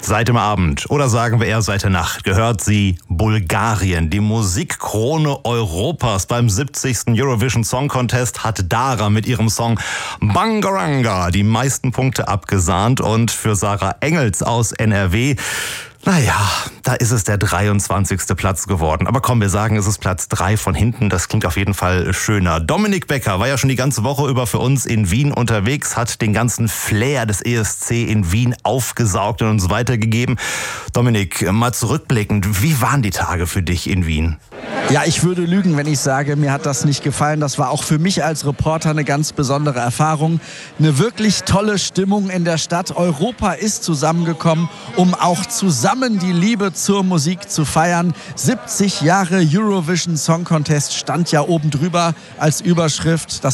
Seit dem Abend, oder sagen wir eher seit der Nacht, gehört sie Bulgarien. Die Musikkrone Europas beim 70. Eurovision Song Contest hat Dara mit ihrem Song Bangaranga die meisten Punkte abgesahnt. Und für Sarah Engels aus NRW, naja, da ist es der 23. Platz geworden. Aber komm, wir sagen, es ist Platz 3 von hinten. Das klingt auf jeden Fall schöner. Dominik Becker war ja schon die ganze Woche über für uns in Wien unterwegs, hat den ganzen Flair des ESC in Wien aufgesaugt und uns weitergegeben. Dominik, mal zurückblickend, wie waren die Tage für dich in Wien? Ja, ich würde lügen, wenn ich sage, mir hat das nicht gefallen. Das war auch für mich als Reporter eine ganz besondere Erfahrung. Eine wirklich tolle Stimmung in der Stadt. Europa ist zusammengekommen, um auch zusammen die Liebe zur Musik zu feiern. 70 Jahre Eurovision Song Contest stand ja oben drüber als Überschrift. Das